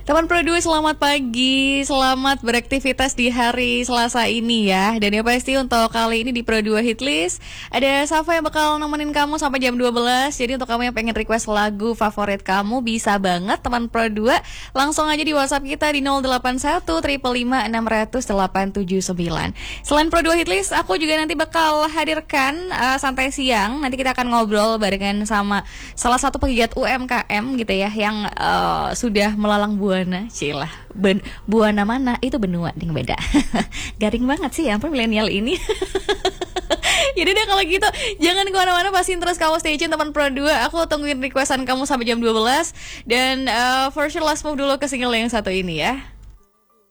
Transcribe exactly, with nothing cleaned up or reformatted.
Teman Pro dua, selamat pagi, selamat beraktivitas di hari Selasa ini ya. Dan yang pasti untuk kali ini di Pro dua Hitlist ada Safa yang bakal nemenin kamu sampai jam dua belas. Jadi untuk kamu yang pengen request lagu favorit kamu, bisa banget teman Pro dua. Langsung aja di WhatsApp kita di nol delapan satu lima lima enam nol nol delapan tujuh sembilan. Selain Pro dua Hitlist, aku juga nanti bakal hadirkan uh, santai siang. Nanti kita akan ngobrol barengan sama salah satu pegiat U M K M gitu ya, yang uh, sudah melalang buana. Cilah, ben, buana mana? Itu benua yang beda. Garing banget sih ya, ampun milenial ini. Jadi deh kalau gitu, jangan kemana-mana, pastiin terus kamu stay tune teman Pro dua. Aku tungguin requestan kamu sampai jam dua belas. Dan uh, for sure, let's move dulu ke single yang satu ini ya.